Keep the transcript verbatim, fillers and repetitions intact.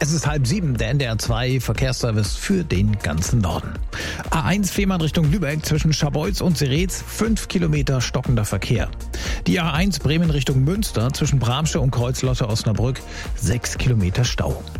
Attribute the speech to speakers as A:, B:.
A: Es ist halb sieben, der N D R zwei Verkehrsservice für den ganzen Norden. A eins Fehmarn Richtung Lübeck zwischen Scharbeutz und Seretz, fünf Kilometer stockender Verkehr. Die A eins Bremen Richtung Münster zwischen Bramsche und Kreuzlotte Osnabrück, sechs Kilometer Stau.